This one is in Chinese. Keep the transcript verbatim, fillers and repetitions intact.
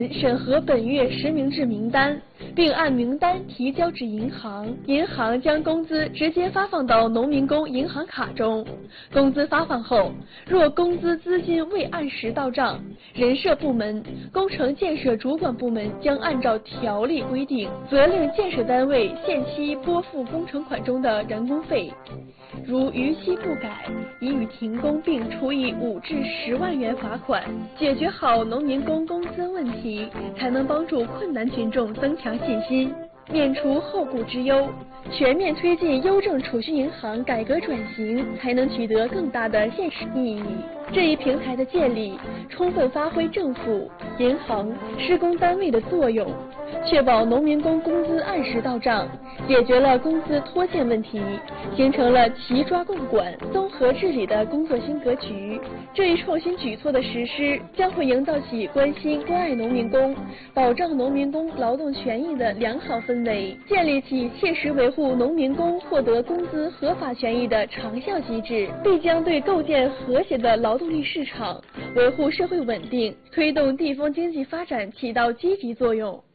审核本月实名制名单，并按名单提交至银行，银行将工资直接发放到农民工银行卡中。工资发放后，若工资资金未按时到账，人社部门、工程建设主管部门将按照条例规定，责令建设单位限期拨付工程款中的人工费。如逾期不改，已予停工并处以五至十万元罚款。解决好农民工工资问题，才能帮助困难群众增强信心，免除后顾之忧。全面推进邮政储蓄银行改革转型，才能取得更大的现实意义。这一平台的建立，充分发挥政府、银行、施工单位的作用，确保农民工工资按时到账，解决了工资拖欠问题，形成了齐抓共管、综合治理的工作新格局。这一创新举措的实施，将会营造起关心关爱农民工、保障农民工劳动权益的良好氛围，建立起切实维护农民工获得工资合法权益的长效机制，必将对构建和谐的劳动力市场、维护社会稳定、推动地方经济发展起到积极作用。